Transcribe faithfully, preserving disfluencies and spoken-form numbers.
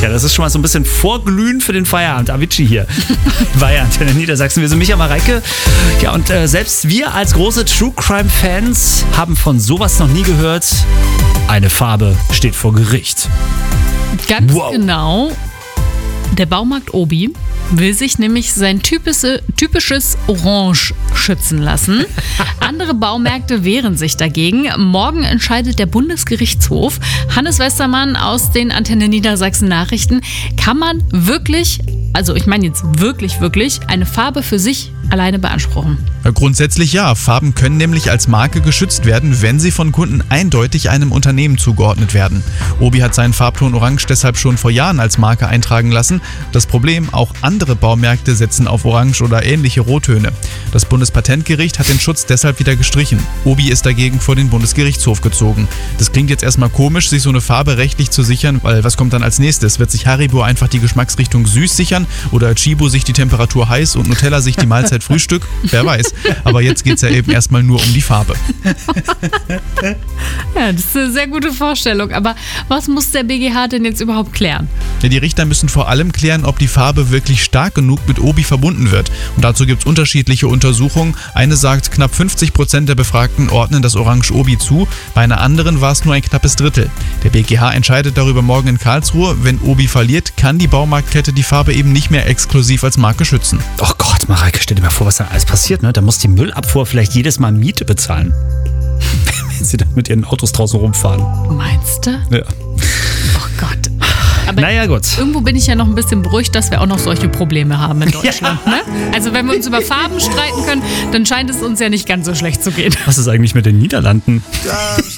Ja, das ist schon mal so ein bisschen Vorglühen für den Feierabend. Avicii hier bei Antenne Niedersachsen. Wir sind Micha Mareike. Ja, und äh, selbst wir als große True Crime Fans haben von sowas noch nie gehört. Eine Farbe steht vor Gericht. Ganz Wow. genau. Der Baumarkt Obi will sich nämlich sein typische, typisches Orange schützen lassen. Andere Baumärkte wehren sich dagegen. Morgen entscheidet der Bundesgerichtshof. Hannes Westermann aus den Antenne Niedersachsen Nachrichten. Kann man wirklich, also ich meine jetzt wirklich, wirklich, eine Farbe für sich alleine beanspruchen? Ja, grundsätzlich ja. Farben können nämlich als Marke geschützt werden, wenn sie von Kunden eindeutig einem Unternehmen zugeordnet werden. Obi hat seinen Farbton Orange deshalb schon vor Jahren als Marke eintragen lassen. Das Problem, auch andere Baumärkte setzen auf Orange oder ähnliche Rottöne. Das Bundespatentgericht hat den Schutz deshalb wieder gestrichen. Obi ist dagegen vor den Bundesgerichtshof gezogen. Das klingt jetzt erstmal komisch, sich so eine Farbe rechtlich zu sichern, weil was kommt dann als nächstes? Wird sich Haribo einfach die Geschmacksrichtung süß sichern oder Chibo sich die Temperatur heiß und Nutella sich die Mahlzeit Frühstück? Wer weiß. Aber jetzt geht es ja eben erstmal nur um die Farbe. Ja, das ist eine sehr gute Vorstellung. Aber was muss der B G H denn jetzt überhaupt klären? Ja, die Richter müssen vor allem klären, ob die Farbe wirklich stark genug mit Obi verbunden wird. Und dazu gibt es unterschiedliche Untersuchungen. Eine sagt, knapp fünfzig Prozent der Befragten ordnen das Orange Obi zu. Bei einer anderen war es nur ein knappes Drittel. Der B G H entscheidet darüber morgen in Karlsruhe. Wenn Obi verliert, kann die Baumarktkette die Farbe eben nicht mehr exklusiv als Marke schützen. Oh Gott, Mareike, stell dir mal vor, was da alles passiert. Ne? Da muss die Müllabfuhr vielleicht jedes Mal Miete bezahlen. Wenn sie dann mit ihren Autos draußen rumfahren. Meinst du? Ja. Oh Gott. Aber Naja, gut. irgendwo bin ich ja noch ein bisschen beruhigt, dass wir auch noch solche Probleme haben in Deutschland. Ja. Ne? Also wenn wir uns über Farben streiten können, dann scheint es uns ja nicht ganz so schlecht zu gehen. Was ist eigentlich mit den Niederlanden?